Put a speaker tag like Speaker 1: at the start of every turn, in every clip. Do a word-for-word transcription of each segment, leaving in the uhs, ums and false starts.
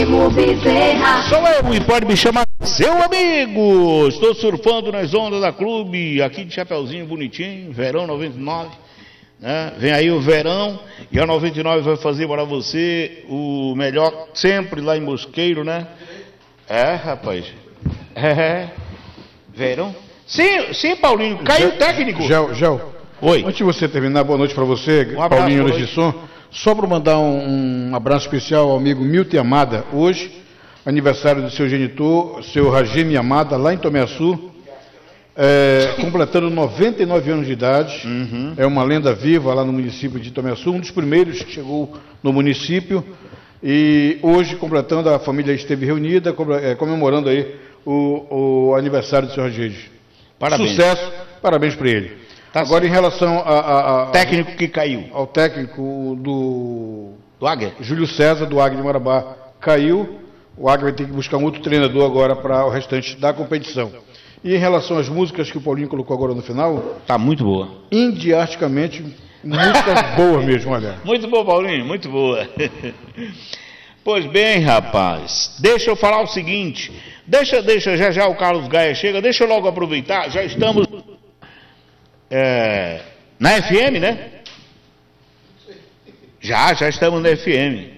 Speaker 1: Sou eu e pode me chamar seu amigo. Estou surfando nas ondas da clube, aqui de Chapeuzinho bonitinho, verão noventa e nove. Né? Vem aí o verão e a noventa e nove vai fazer para você o melhor sempre lá em Mosqueiro, né? É, rapaz. É. Verão? Sim, sim, Paulinho. Caiu o técnico.
Speaker 2: Gel, Gel.
Speaker 1: Oi.
Speaker 2: Antes de você terminar, boa noite para você, um abraço, Paulinho Legisson. Só para mandar um, um abraço especial ao amigo Milton Amada. Hoje, aniversário do seu genitor, seu Rajime Amada, lá em Tomé Açu, é, completando noventa e nove anos de idade. Uhum. É uma lenda viva lá no município de Tomé Açu, um dos primeiros que chegou no município. E hoje, completando, a família esteve reunida, comemorando aí o, o aniversário do seu Rajime.
Speaker 1: Parabéns.
Speaker 2: Sucesso, parabéns para ele. Tá. Agora, certo. Em relação a, a, a,
Speaker 1: técnico que caiu.
Speaker 2: Ao técnico do,
Speaker 1: do Águia.
Speaker 2: Júlio César, do Águia de Marabá, caiu. O Águia vai ter que buscar um outro treinador agora para o restante da competição. E em relação às músicas que o Paulinho colocou agora no final...
Speaker 1: Tá muito boa.
Speaker 2: Indiasticamente, músicas boas mesmo, olha.
Speaker 1: Muito boa, Paulinho, muito boa. Pois bem, rapaz, deixa eu falar o seguinte, deixa, deixa, já já o Carlos Gaia chega, deixa eu logo aproveitar, já estamos é, na F M, né? Já, já estamos na F M.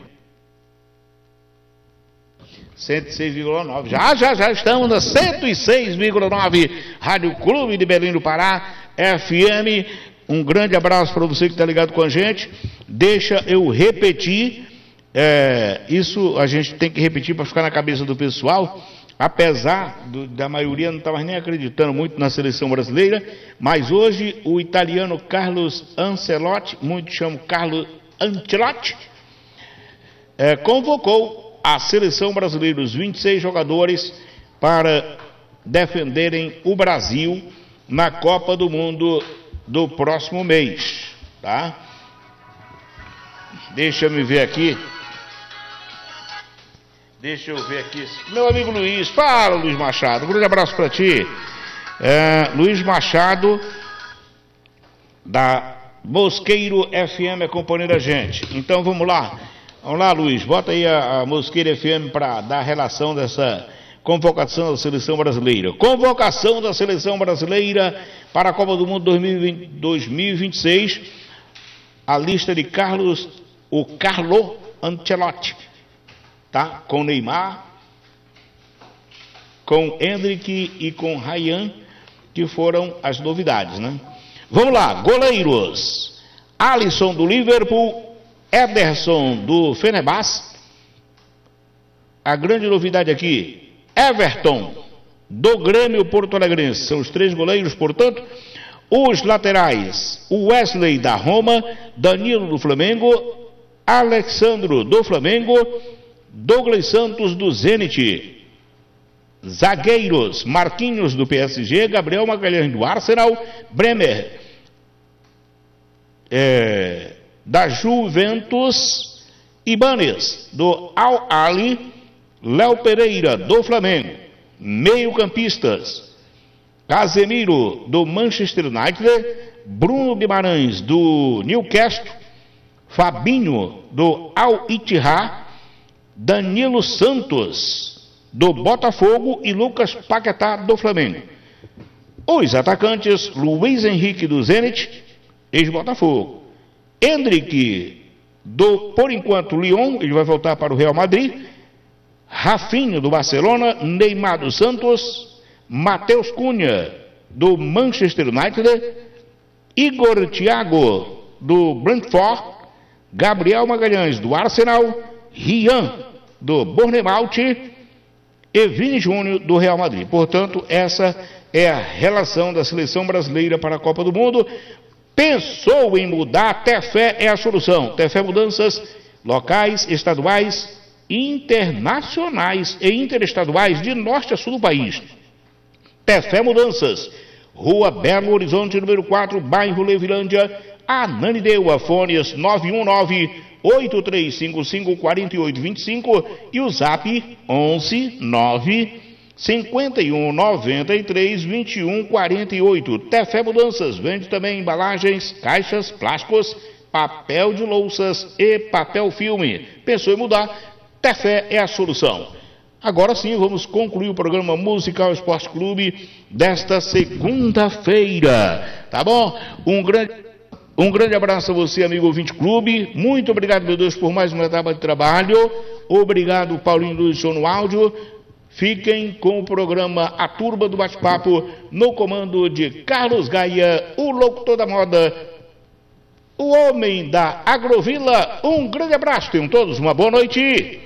Speaker 1: cento e seis vírgula nove, já, já, já estamos na cento e seis vírgula nove, Rádio Clube de Belém do Pará, F M, um grande abraço para você que está ligado com a gente, deixa eu repetir, é, isso a gente tem que repetir para ficar na cabeça do pessoal, apesar do, da maioria não estava nem acreditando muito na seleção brasileira, mas hoje o italiano Carlos Ancelotti, muitos chamam Carlos Ancelotti, é, convocou a seleção brasileira, os vinte e seis jogadores, para defenderem o Brasil na Copa do Mundo do próximo mês, tá? Deixa eu ver aqui. Deixa eu ver aqui. Meu amigo Luiz, fala Luiz Machado, um grande abraço para ti. É, Luiz Machado, da Mosqueiro F M, acompanhando a gente. Então vamos lá. Vamos lá, Luiz, bota aí a, a Mosqueiro F M para dar a relação dessa convocação da seleção brasileira. Convocação da seleção brasileira para a Copa do Mundo dois mil e vinte e seis. A lista de Carlos, o Carlo Ancelotti, tá? Com Neymar, com Hendrick e com Ryan, que foram as novidades, né? Vamos lá, goleiros. Alisson do Liverpool, Ederson do Fenerbahçe. A grande novidade aqui, Everton do Grêmio Porto Alegrense. São os três goleiros, portanto. Os laterais, o Wesley da Roma, Danilo do Flamengo, Alexandro do Flamengo, Douglas Santos do Zenit. Zagueiros, Marquinhos do P S G, Gabriel Magalhães do Arsenal, Bremer é, da Juventus, Ibanez do Al-Ahly, Léo Pereira do Flamengo. Meio-campistas, Casemiro do Manchester United, Bruno Guimarães do Newcastle, Fabinho do Al-Ittihad, Danilo Santos do Botafogo e Lucas Paquetá do Flamengo. Os atacantes, Luiz Henrique do Zenit, ex-Botafogo, Hendrick do, por enquanto, Lyon, ele vai voltar para o Real Madrid, Rafinha do Barcelona, Neymar do Santos, Matheus Cunha do Manchester United, Igor Thiago do Brentford, Gabriel Magalhães do Arsenal, Rian do Bournemouth e Vini Júnior do Real Madrid. Portanto, essa é a relação da seleção brasileira para a Copa do Mundo. Pensou em mudar? Tefé é a solução. Tefé Mudanças locais, estaduais, internacionais e interestaduais de norte a sul do país. Tefé Mudanças, Rua Belo Horizonte, número quatro, bairro Levilândia, Ananindeua, fones nove um nove, oito três cinco cinco, quatro oito dois cinco e o zap onze nove, cinco um, nove três, vinte e um, quarenta e oito. Tefé Mudanças vende também embalagens, caixas, plásticos, papel de louças e papel filme. Pensou em mudar? Tefé é a solução. Agora sim, vamos concluir o programa Musical Esporte Clube desta segunda-feira, tá bom? Um grande, um grande abraço a você, amigo ouvinte clube. Muito obrigado, meu Deus, por mais uma etapa de trabalho. Obrigado, Paulinho Luiz, no áudio. Fiquem com o programa A Turma do Bate-Papo, no comando de Carlos Gaia, o locutor da moda, o homem da Agrovila. Um grande abraço, tenham todos uma boa noite.